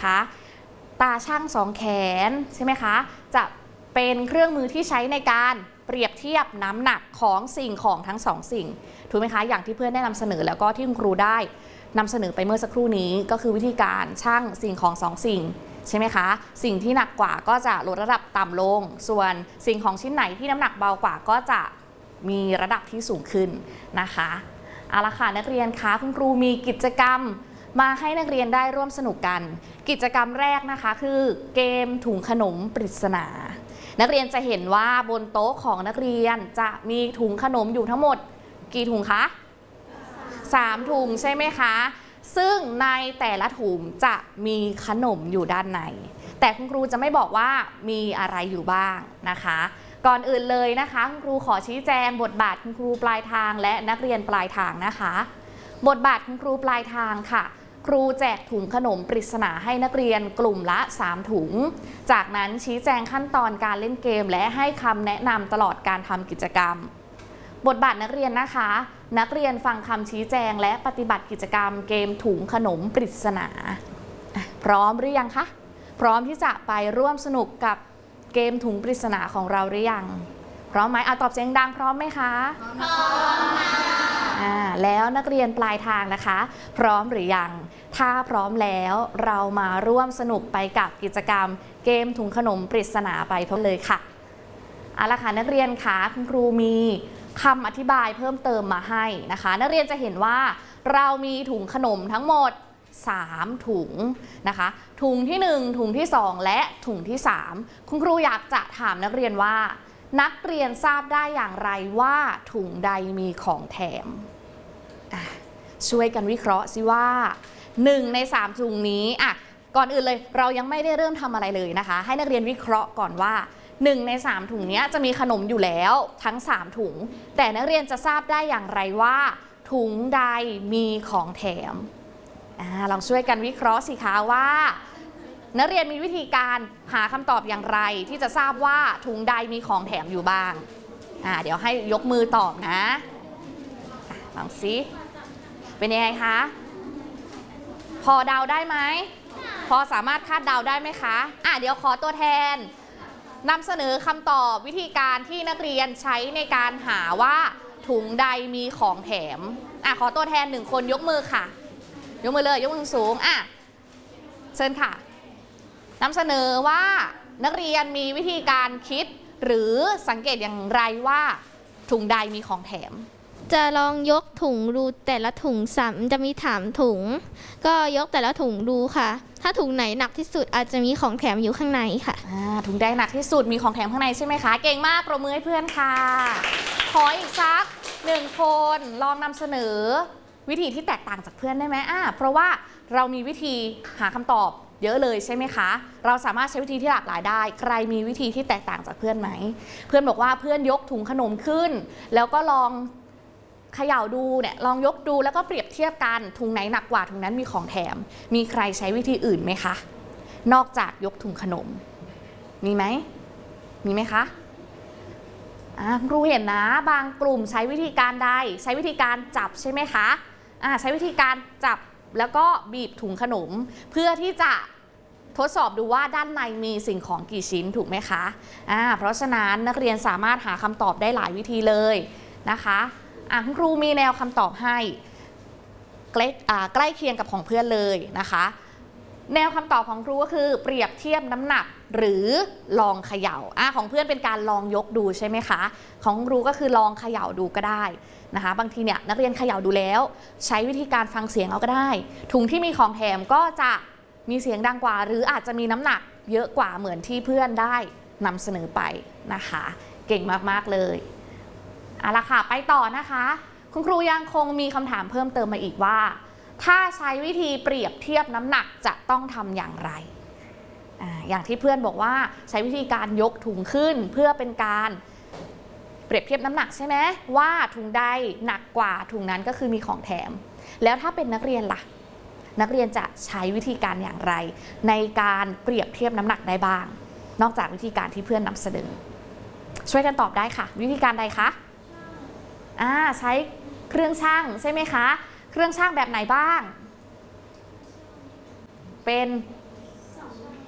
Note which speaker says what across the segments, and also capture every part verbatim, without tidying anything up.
Speaker 1: คะตาช่างสองแขนใช่ไหมคะจะเป็นเครื่องมือที่ใช้ในการเปรียบเทียบน้ำหนักของสิ่งของทั้งสองสิ่งถูกไหมคะอย่างที่เพื่อนได้นำเสนอแล้วก็ที่คุณครูได้นำเสนอไปเมื่อสักครู่นี้ก็คือวิธีการชั่งสิ่งของสองสิ่งใช่ไหมคะสิ่งที่หนักกว่าก็จะลดระดับต่ำลงส่วนสิ่งของชิ้นไหนที่น้ำหนักเบากว่าก็จะมีระดับที่สูงขึ้นนะคะเอาละค่ะนักเรียนคะคุณครูมีกิจกรรมมาให้นักเรียนได้ร่วมสนุกกันกิจกรรมแรกนะคะคือเกมถุงขนมปริศนานักเรียนจะเห็นว่าบนโต๊ะของนักเรียนจะมีถุงขนมอยู่ทั้งหมดกี่ถุงคะสามถุงใช่ไหมคะซึ่งในแต่ละถุงจะมีขนมอยู่ด้านในแต่คุณครูจะไม่บอกว่ามีอะไรอยู่บ้างนะคะก่อนอื่นเลยนะคะคุณครูขอชี้แจงบทบาทคุณครูปลายทางและนักเรียนปลายทางนะคะบทบาทคุณครูปลายทางค่ะครูแจกถุงขนมปริศนาให้นักเรียนกลุ่มละสามถุงจากนั้นชี้แจงขั้นตอนการเล่นเกมและให้คำแนะนำตลอดการทำกิจกรรมบทบาทนักเรียนนะคะนักเรียนฟังคำชี้แจงและปฏิบัติกิจกรรมเกมถุงขนมปริศนาพร้อมหรือยังคะพร้อมที่จะไปร่วมสนุกกับเกมถุงปริศนาของเราหรือยังพร้อมไหมเอาตอบเสียงดังพร้อมไหมคะพร้อมค่ะแล้วนักเรียนปลายทางนะคะพร้อมหรือยังถ้าพร้อมแล้วเรามาร่วมสนุกไปกับกิจกรรมเกมถุงขนมปริศนาไปพร้อมเลยค่ะเอาละค่ะนักเรียนคะคุณครูมีคำอธิบายเพิ่มเติมมาให้นะคะนักเรียนจะเห็นว่าเรามีถุงขนมทั้งหมดสามถุงนะคะถุงที่หนึ่งถุงที่สองและถุงที่สามคุณครูอยากจะถามนักเรียนว่านักเรียนทราบได้อย่างไรว่าถุงใดมีของแถมช่วยกันวิเคราะห์สิว่าหนึ่งในสามถุงนี้อ่ะก่อนอื่นเลยเรายังไม่ได้เริ่มทำอะไรเลยนะคะให้นักเรียนวิเคราะห์ก่อนว่าหนึ่งในสามถุงนี้จะมีขนมอยู่แล้วทั้งสามถุงแต่นักเรียนจะทราบได้อย่างไรว่าถุงใดมีของแถมอ่าลองช่วยกันวิเคราะห์สิคะว่านักเรียนมีวิธีการหาคำตอบอย่างไรที่จะทราบว่าถุงใดมีของแถมอยู่บ้างอ่าเดี๋ยวให้ยกมือตอบนะลองสิเป็นยังไงคะพอเดาได้ไหมพอสามารถคาดเดาได้ไหมคะอ่ะเดี๋ยวขอตัวแทนนำเสนอคำตอบวิธีการที่นักเรียนใช้ในการหาว่าถุงใดมีของแถมอ่ะขอตัวแทนหนึ่งคนยกมือค่ะยกมือเลยยกมือสูงอ่ะเชิญค่ะนำเสนอว่านักเรียนมีวิธีการคิดหรือสังเกตอย่างไรว่าถุงใดมีของแถม
Speaker 2: จะลองยกถุงดูแต่ละถุงซ้ำจะมีถามถุงก็ยกแต่ละถุงดูค่ะถ้าถุงไหนหนักที่สุดอาจจะมีของแถมอยู่ข้างในค่ะ
Speaker 1: ถุงใดหนักที่สุดมีของแถมข้างในใช่ไหมคะเก่งมากปรบมือให้เพื่อนค่ะขออีกสักหนึ่งคนลองนำเสนอวิธีที่แตกต่างจากเพื่อนได้ไหมอ่าเพราะว่าเรามีวิธีหาคำตอบเยอะเลยใช่ไหมคะเราสามารถใช้วิธีที่หลากหลายได้ใครมีวิธีที่แตกต่างจากเพื่อนไหมเพื่อนบอกว่าเพื่อนยกถุงขนมขึ้นแล้วก็ลองเขย่าดูเนี่ยลองยกดูแล้วก็เปรียบเทียบกันถุงไหนหนักกว่าถุงนั้นมีของแถมมีใครใช้วิธีอื่นไหมคะนอกจากยกถุงขนมมีไหมมีไหมคะครูเห็นนะบางกลุ่มใช้วิธีการใดใช้วิธีการจับใช่ไหมคะใช้วิธีการจับแล้วก็บีบถุงขนมเพื่อที่จะทดสอบดูว่าด้านในมีสิ่งของกี่ชิ้นถูกไหมคะอ่าเพราะฉะนั้นนักเรียนสามารถหาคำตอบได้หลายวิธีเลยนะคะอ่ะคุณครูมีแนวคำตอบให้ใกล้ใกล้เคียงกับของเพื่อนเลยนะคะแนวคำตอบของครูก็คือเปรียบเทียบน้ำหนักหรือลองเขย่าอ่ะของเพื่อนเป็นการลองยกดูใช่ไหมคะของครูก็คือลองเขย่าดูก็ได้นะคะบางทีเนี่ยนักเรียนเขย่าดูแล้วใช้วิธีการฟังเสียงเอาก็ได้ถุงที่มีของแถมก็จะมีเสียงดังกว่าหรืออาจจะมีน้ำหนักเยอะกว่าเหมือนที่เพื่อนได้นำเสนอไปนะคะเก่งมากๆเลยเอาละค่ะไปต่อนะคะคุณครูยังคงมีคำถามเพิ่มเติมมาอีกว่าถ้าใช้วิธีเปรียบเทียบน้ำหนักจะต้องทำอย่างไร อ, อย่างที่เพื่อนบอกว่าใช้วิธีการยกถุงขึ้นเพื่อเป็นการเปรียบเทียบน้ำหนักใช่ไหมว่าถุงใดหนักกว่าถุงนั้นก็คือมีของแถมแล้วถ้าเป็นนักเรียนล่ะนักเรียนจะใช้วิธีการอย่างไรในการเปรียบเทียบน้ำหนักได้บ้างนอกจากวิธีการที่เพื่อนนำเสนอช่วยกันตอบได้ค่ะวิธีการใดคะอ่าใช้เครื่องชั่งใช่ไหมคะเครื่องชั่งแบบไหนบ้างเป็น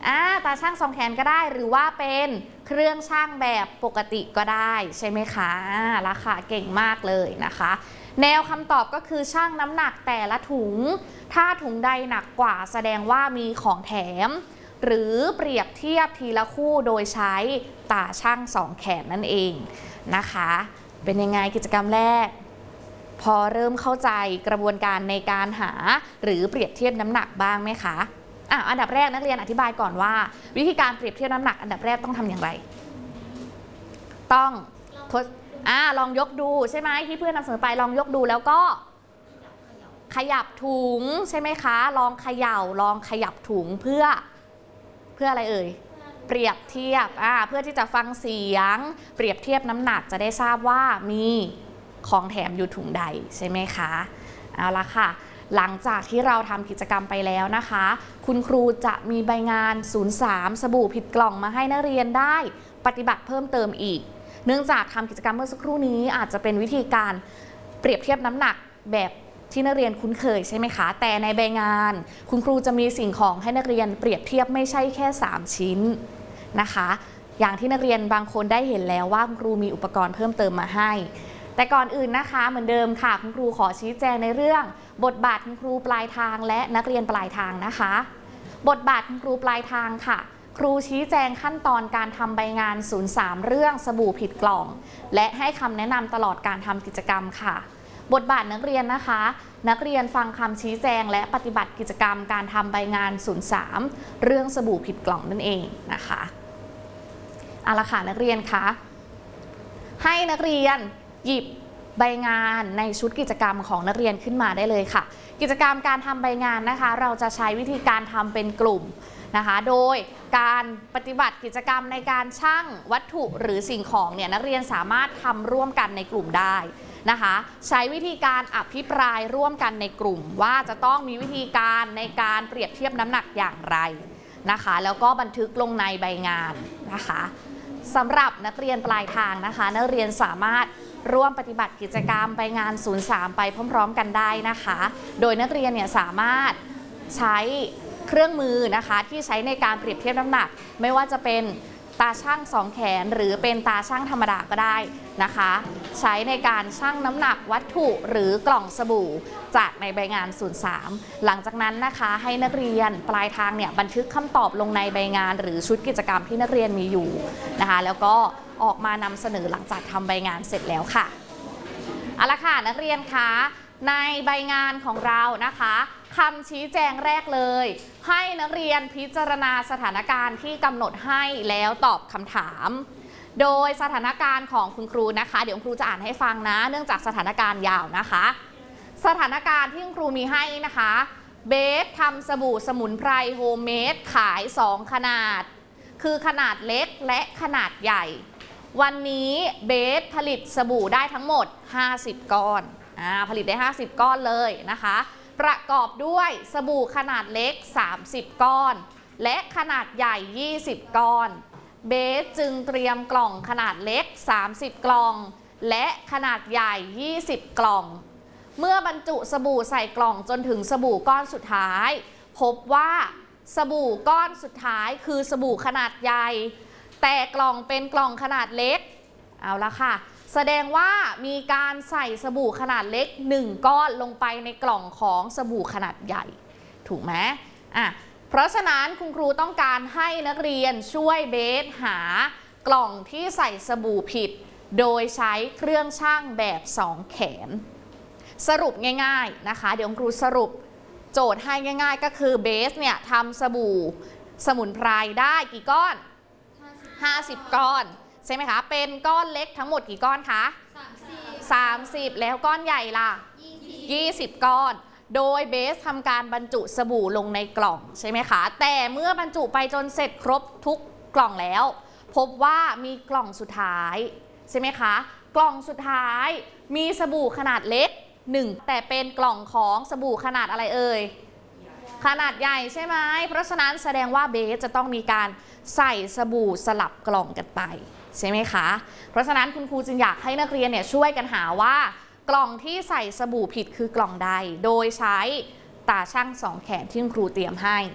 Speaker 1: อ่าตาช่างสองแขนก็ได้หรือว่าเป็นเครื่องช่างแบบปกติก็ได้ใช่ไหมคะราคาเก่งมากเลยนะคะแนวคำตอบก็คือช่างน้ำหนักแต่ละถุงถ้าถุงใดหนักกว่าแสดงว่ามีของแถมหรือเปรียบเทียบทีละคู่โดยใช้ตาช่างสองแขนนั่นเองนะคะเป็นยังไงกิจกรรมแรกพอเริ่มเข้าใจกระบวนการในการหาหรือเปรียบเทียบน้ำหนักบ้างไหมคะอ่ะอันดับแรกนักเรียนอธิบายก่อนว่าวิธีการเปรียบเทียบน้ำหนักอันดับแรกต้องทำอย่างไรต้องทดอ่าลองยกดูใช่ไหมที่เพื่อนนำเสนอไปลองยกดูแล้วก็ขยับถุงใช่ไหมคะลองเขย่าลองขยับถุงเพื่อเพื่ออะไรเอ่ยเปรียบเทียบอ่าเพื่อที่จะฟังเสียงเปรียบเทียบน้ำหนักจะได้ทราบว่ามีของแถมอยู่ถุงใดใช่ไหมคะเอาละค่ะหลังจากที่เราทำกิจกรรมไปแล้วนะคะคุณครูจะมีใบงานศูนย์สามสบู่ผิดกล่องมาให้นักเรียนได้ปฏิบัติเพิ่มเติมอีกเนื่องจากทำกิจกรรมเมื่อสักครู่นี้อาจจะเป็นวิธีการเปรียบเทียบน้ำหนักแบบที่นักเรียนคุ้นเคยใช่ไหมคะแต่ในใบงานคุณครูจะมีสิ่งของให้นักเรียนเปรียบเทียบไม่ใช่แค่สามชิ้นนะคะอย่างที่นักเรียนบางคนได้เห็นแล้วว่าคุณครูมีอุปกรณ์เพิ่มเติมมาให้แต่ก่อนอื่นนะคะเหมือนเดิมค่ะคุณครูขอชี้แจงในเรื่องบทบาทคุณครูปลายทางและนักเรียนปลายทางนะคะบทบาทคุณครูปลายทางค่ะครูชี้แจงขั้นตอนการทำใบงานศูนย์สามเรื่องสบู่ผิดกล่องและให้คำแนะนำตลอดการทำกิจกรรมค่ะบทบาทนักเรียนนะคะนักเรียนฟังคำชี้แจงและปฏิบัติกิจกรรมการทำใบงานศูนย์สามเรื่องสบู่ผิดกล่องนั่นเองนะคะเอาละค่ะนักเรียนคะให้นักเรียนหยิบใบงานในชุดกิจกรรมของนักเรียนขึ้นมาได้เลยค่ะกิจกรรมการทำใบงานนะคะเราจะใช้วิธีการทำเป็นกลุ่มนะคะโดยการปฏิบัติกิจกรรมในการชั่งวัตถุหรือสิ่งของเนี่ยนักเรียนสามารถทำร่วมกันในกลุ่มได้นะคะใช้วิธีการอภิปรายร่วมกันในกลุ่มว่าจะต้องมีวิธีการในการเปรียบเทียบน้ำหนักอย่างไรนะคะแล้วก็บันทึกลงในใบงานนะคะสำหรับนักเรียนปลายทางนะคะนักเรียนสามารถร่วมปฏิบัติกิจกรรมไปงานศูนย์สามไปพร้อมๆกันได้นะคะโดยนักเรียนเนี่ยสามารถใช้เครื่องมือนะคะที่ใช้ในการเปรียบเทียบน้ำหนักไม่ว่าจะเป็นตาช่างสองแขนหรือเป็นตาช่างธรรมดาก็ได้นะคะใช้ในการชั่งน้ำหนักวัตถุหรือกล่องสบู่จากในใบงานศูนย์สามหลังจากนั้นนะคะให้นักเรียนปลายทางเนี่ยบันทึกคำตอบลงในใบงานหรือชุดกิจกรรมที่นักเรียนมีอยู่นะคะแล้วก็ออกมานำเสนอหลังจากทำใบงานเสร็จแล้วค่ะเอาละค่ะนักเรียนคะในใบงานของเรานะคะคำชี้แจงแรกเลยให้นักเรียนพิจารณาสถานการณ์ที่กำหนดให้แล้วตอบคำถามโดยสถานการณ์ของคุณครูนะคะเดี๋ยวครูจะอ่านให้ฟังนะเนื่องจากสถานการณ์ยาวนะคะสถานการณ์ที่คุณครูมีให้นะคะเบสทำสบู่สมุนไพรโฮมเมดขายสองขนาดคือขนาดเล็กและขนาดใหญ่วันนี้เบสผลิตสบู่ได้ทั้งหมดห้าสิบก้อนอ่าผลิตได้ห้าสิบก้อนเลยนะคะประกอบด้วยสบู่ขนาดเล็กสามสิบก้อนและขนาดใหญ่ยี่สิบก้อนเบสจึงเตรียมกล่องขนาดเล็กสามสิบกล่องและขนาดใหญ่ยี่สิบกล่องเมื่อบรรจุสบู่ใส่กล่องจนถึงสบู่ก้อนสุดท้ายพบว่าสบู่ก้อนสุดท้ายคือสบู่ขนาดใหญ่แต่กล่องเป็นกล่องขนาดเล็กเอาละค่ะแสดงว่ามีการใส่สบู่ขนาดเล็กหนึ่งก้อนลงไปในกล่องของสบู่ขนาดใหญ่ถูกไหมอ่ะเพราะฉะนั้นคุณครูต้องการให้นักเรียนช่วยเบสหากล่องที่ใส่สบู่ผิดโดยใช้เครื่องชั่งแบบสองแขนสรุปง่ายๆนะคะเดี๋ยวคุณครูสรุปโจทย์ให้ง่ายๆก็คือเบสเนี่ยทำสบู่สมุนไพรได้กี่ก้อนห้าสิบก้อนใช่ไหมคะเป็นก้อนเล็กทั้งหมดกี่ก้อนคะสามสิบแล้วก้อนใหญ่ล่ะยี่สิบก้อนโดยเบสทำการบรรจุสบู่ลงในกล่องใช่ไหมคะแต่เมื่อบรรจุไปจนเสร็จครบทุกกล่องแล้วพบว่ามีกล่องสุดท้ายใช่ไหมคะกล่องสุดท้ายมีสบู่ขนาดเล็กหนึ่งแต่เป็นกล่องของสบู่ขนาดอะไรเอ่ยขนาดใหญ่ใช่ไหมเพราะฉะนั้นแสดงว่าเบสจะต้องมีการใส่สบู่สลับกล่องกันไปใช่ไหมคะเพราะฉะนั้นคุณครูจึงอยากให้นักเรียนเนี่ยช่วยกันหาว่ากล่องที่ใส่สบู่ผิดคือกล่องใดโดยใช้ตาช่างสองแขนที่คุณครูเตรียมให้